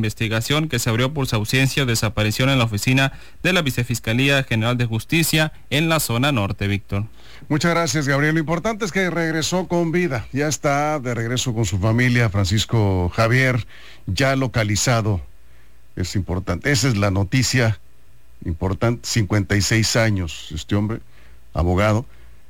investigación que se abrió por su ausencia o desaparición en la oficina de la Vicefiscalía General de Justicia en la zona norte, Víctor. Muchas gracias, Gabriel. Lo importante es que regresó con vida. Ya está de regreso con su familia, Francisco Javier, ya localizado. Es importante. Esa es la noticia importante. 56 años, este hombre, abogado.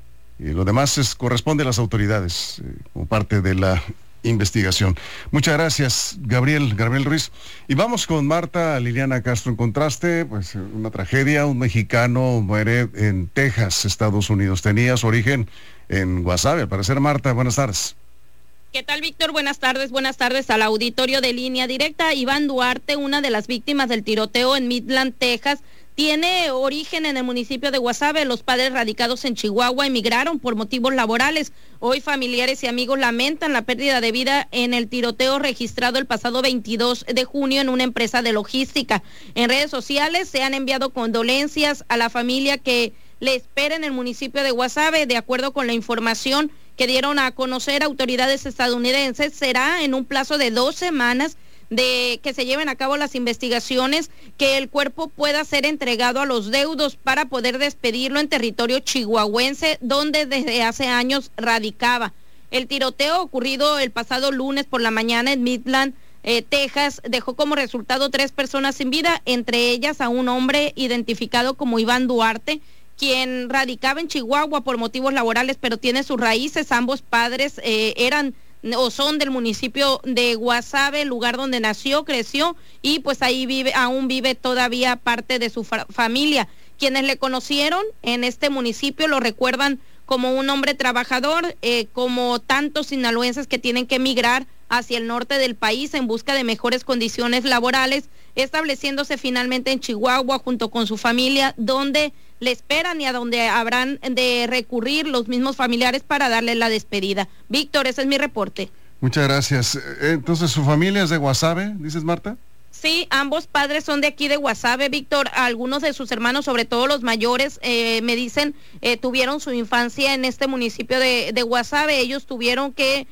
Y lo demás corresponde a las autoridades como parte de la investigación. Muchas gracias, Gabriel Ruiz. Y vamos con Marta Liliana Castro. En contraste, pues una tragedia, un mexicano muere en Texas, Estados Unidos. Tenía su origen en Guasave, al parecer. Marta, buenas tardes. ¿Qué tal, Víctor? Buenas tardes al auditorio de Línea Directa. Iván Duarte, una de las víctimas del tiroteo en Midland, Texas, tiene origen en el municipio de Guasave. Los padres radicados en Chihuahua emigraron por motivos laborales. Hoy familiares y amigos lamentan la pérdida de vida en el tiroteo registrado el pasado 22 de junio en una empresa de logística. En redes sociales se han enviado condolencias a la familia que le espera en el municipio de Guasave. De acuerdo con la información que dieron a conocer autoridades estadounidenses, será en un plazo de 2 semanas de que se lleven a cabo las investigaciones, que el cuerpo pueda ser entregado a los deudos para poder despedirlo en territorio chihuahuense, donde desde hace años radicaba. El tiroteo ocurrido el pasado lunes por la mañana en Midland, Texas, dejó como resultado 3 personas sin vida, entre ellas a un hombre identificado como Iván Duarte, quien radicaba en Chihuahua por motivos laborales, pero tiene sus raíces. Ambos padres eran o son del municipio de Guasave, lugar donde nació, creció, y pues ahí aún vive todavía parte de su familia. Quienes le conocieron en este municipio lo recuerdan como un hombre trabajador, como tantos sinaloenses que tienen que emigrar hacia el norte del país en busca de mejores condiciones laborales, estableciéndose finalmente en Chihuahua junto con su familia, donde le esperan y a donde habrán de recurrir los mismos familiares para darle la despedida. Víctor, ese es mi reporte. Muchas gracias. Entonces, ¿su familia es de Guasave, dices, Marta? Sí, ambos padres son de aquí de Guasave, Víctor. Algunos de sus hermanos, sobre todo los mayores, me dicen, tuvieron su infancia en este municipio de Guasave. Ellos tuvieron que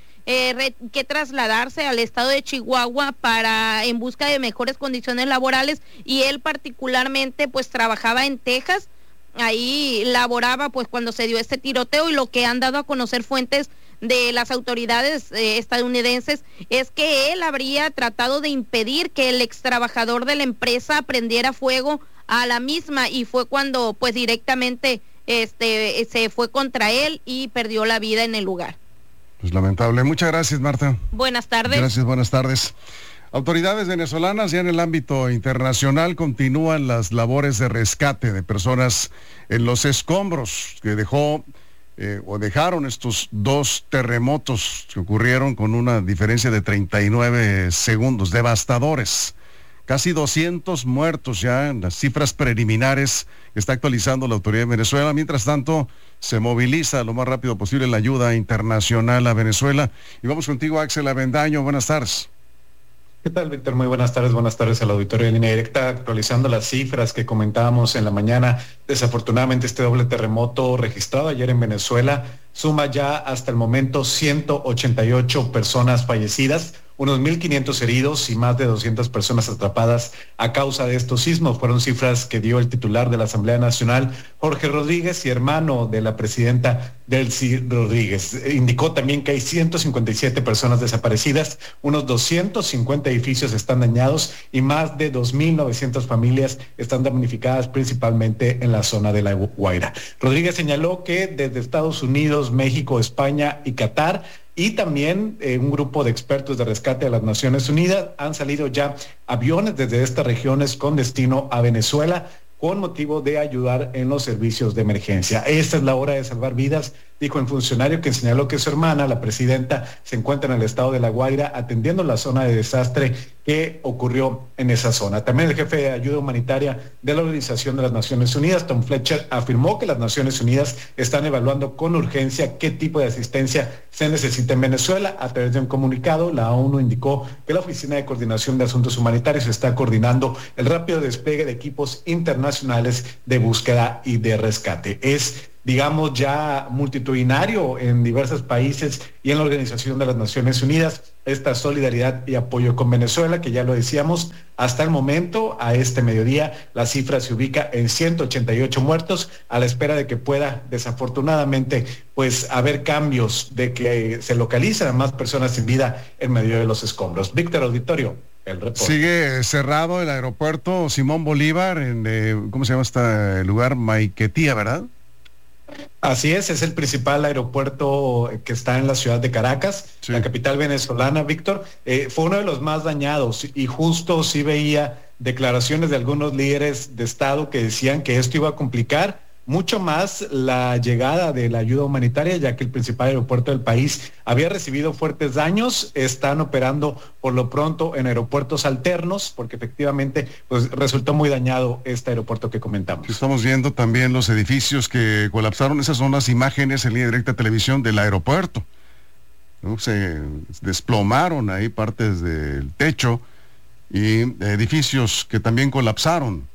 trasladarse al estado de Chihuahua en busca de mejores condiciones laborales, y él particularmente pues trabajaba en Texas. Ahí laboraba pues cuando se dio este tiroteo, y lo que han dado a conocer fuentes de las autoridades estadounidenses es que él habría tratado de impedir que el ex trabajador de la empresa prendiera fuego a la misma, y fue cuando pues directamente se fue contra él y perdió la vida en el lugar. Pues lamentable. Muchas gracias, Marta. Buenas tardes. Gracias, buenas tardes. Autoridades venezolanas ya en el ámbito internacional continúan las labores de rescate de personas en los escombros que dejaron estos 2 terremotos que ocurrieron con una diferencia de 39 segundos, devastadores. Casi 200 muertos ya en las cifras preliminares que está actualizando la autoridad de Venezuela. Mientras tanto, se moviliza lo más rápido posible la ayuda internacional a Venezuela. Y vamos contigo, Axel Avendaño. Buenas tardes. ¿Qué tal, Víctor? Muy buenas tardes al auditorio de Línea Directa. Actualizando las cifras que comentábamos en la mañana, desafortunadamente este doble terremoto registrado ayer en Venezuela suma ya hasta el momento 188 personas fallecidas, unos 1.500 heridos y más de 200 personas atrapadas a causa de estos sismos. Fueron cifras que dio el titular de la Asamblea Nacional, Jorge Rodríguez, y hermano de la presidenta Delcy Rodríguez. Indicó también que hay 157 personas desaparecidas, unos 250 edificios están dañados y más de 2.900 familias están damnificadas, principalmente en la zona de La Guaira. Rodríguez señaló que desde Estados Unidos, México, España y Qatar, y también un grupo de expertos de rescate de las Naciones Unidas, han salido ya aviones desde estas regiones con destino a Venezuela, con motivo de ayudar en los servicios de emergencia. Esta es la hora de salvar vidas, dijo el funcionario, que señaló que su hermana, la presidenta, se encuentra en el estado de La Guaira atendiendo la zona de desastre que ocurrió en esa zona. También el jefe de ayuda humanitaria de la Organización de las Naciones Unidas, Tom Fletcher, afirmó que las Naciones Unidas están evaluando con urgencia qué tipo de asistencia se necesita en Venezuela. A través de un comunicado, la ONU indicó que la Oficina de Coordinación de Asuntos Humanitarios está coordinando el rápido despliegue de equipos internacionales de búsqueda y de rescate. Es digamos, ya multitudinario en diversos países y en la Organización de las Naciones Unidas, esta solidaridad y apoyo con Venezuela, que ya lo decíamos, hasta el momento, a este mediodía, la cifra se ubica en 188 muertos, a la espera de que pueda, desafortunadamente, pues haber cambios, de que se localicen a más personas sin vida en medio de los escombros. Víctor Auditorio, el reporte. Sigue cerrado el aeropuerto Simón Bolívar en, ¿cómo se llama este lugar? Maiquetía, ¿verdad? Así es el principal aeropuerto que está en la ciudad de Caracas, sí, la capital venezolana, Víctor. Fue uno de los más dañados y justo sí veía declaraciones de algunos líderes de Estado que decían que esto iba a complicar mucho más la llegada de la ayuda humanitaria, ya que el principal aeropuerto del país había recibido fuertes daños. Están operando por lo pronto en aeropuertos alternos, porque efectivamente pues resultó muy dañado este aeropuerto que comentamos. Estamos viendo también los edificios que colapsaron. Esas son las imágenes en línea directa televisión del aeropuerto, ¿no? Se desplomaron ahí partes del techo y edificios que también colapsaron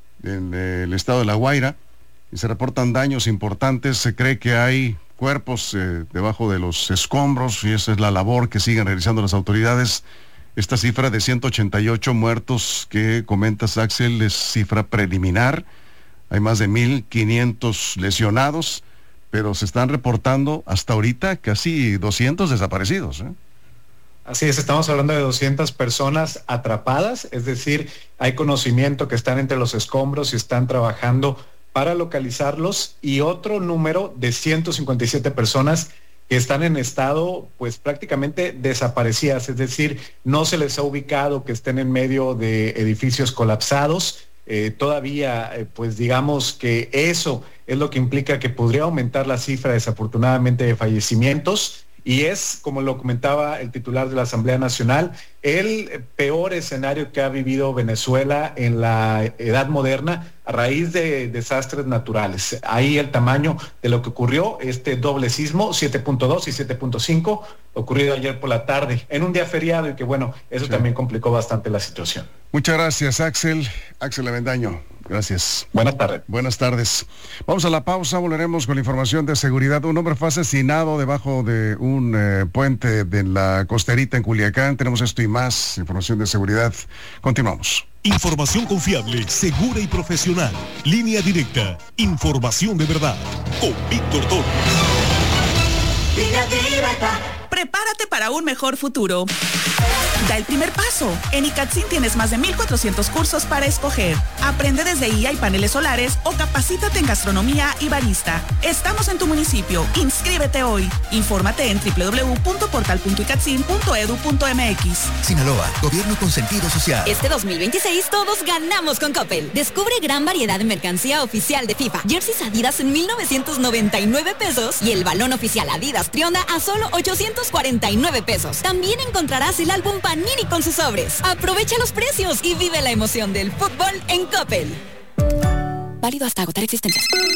en el estado de La Guaira. Y se reportan daños importantes. Se cree que hay cuerpos debajo de los escombros y esa es la labor que siguen realizando las autoridades. Esta cifra de 188 muertos que comentas, Axel, es cifra preliminar. Hay más de 1,500 lesionados, pero se están reportando hasta ahorita casi 200 desaparecidos, ¿eh? Así es, estamos hablando de 200 personas atrapadas, es decir, hay conocimiento que están entre los escombros y están trabajando para localizarlos, y otro número de 157 personas que están en estado pues prácticamente desaparecidas, es decir, no se les ha ubicado, que estén en medio de edificios colapsados. Todavía pues digamos que eso es lo que implica que podría aumentar la cifra desafortunadamente de fallecimientos. Y es, como lo comentaba el titular de la Asamblea Nacional, el peor escenario que ha vivido Venezuela en la edad moderna a raíz de desastres naturales. Ahí el tamaño de lo que ocurrió, este doble sismo, 7.2 y 7.5, ocurrido ayer por la tarde, en un día feriado, y que bueno, eso sí, también complicó bastante la situación. Muchas gracias, Axel Avendaño. Gracias. Buenas tardes. Buenas tardes. Vamos a la pausa, volveremos con la información de seguridad. Un hombre fue asesinado debajo de un puente de la Costerita en Culiacán. Tenemos esto y más, información de seguridad. Continuamos. Información confiable, segura y profesional. Línea directa. Información de verdad. Con Víctor Torres. Línea directa. Prepárate para un mejor futuro. Da el primer paso. En ICATSIN tienes más de 1,400 cursos para escoger. Aprende desde IA y paneles solares o capacítate en gastronomía y barista. Estamos en tu municipio. Inscríbete hoy. Infórmate en www.portal.icatsin.edu.mx. Sinaloa, gobierno con sentido social. Este 2026 todos ganamos con Coppel. Descubre gran variedad de mercancía oficial de FIFA. Jerseys Adidas en 1,999 pesos y el balón oficial Adidas Trionda a solo 849 pesos. También encontrarás el álbum Panini con sus sobres. Aprovecha los precios y vive la emoción del fútbol en Coppel. Válido hasta agotar existencias.